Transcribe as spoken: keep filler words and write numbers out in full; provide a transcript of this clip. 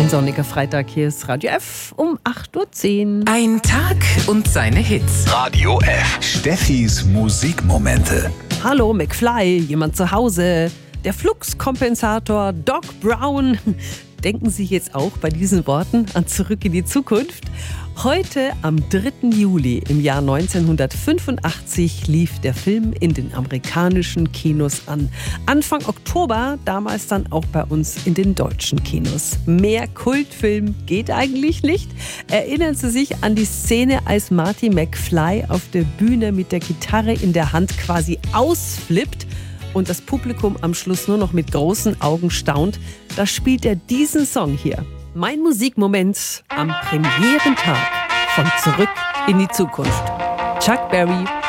Ein sonniger Freitag, hier ist Radio F um acht Uhr zehn. Ein Tag und seine Hits. Radio F. Steffis Musikmomente. Hallo McFly, jemand zu Hause? Der Fluxkompensator Doc Brown. Denken Sie jetzt auch bei diesen Worten an Zurück in die Zukunft? Heute, am dritten Juli im Jahr neunzehnhundertfünfundachtzig, lief der Film in den amerikanischen Kinos an. Anfang Oktober, damals dann auch bei uns in den deutschen Kinos. Mehr Kultfilm geht eigentlich nicht. Erinnern Sie sich an die Szene, als Marty McFly auf der Bühne mit der Gitarre in der Hand quasi ausflippt und das Publikum am Schluss nur noch mit großen Augen staunt? Da spielt er diesen Song hier. Mein Musikmoment am Premierentag von Zurück in die Zukunft. Chuck Berry.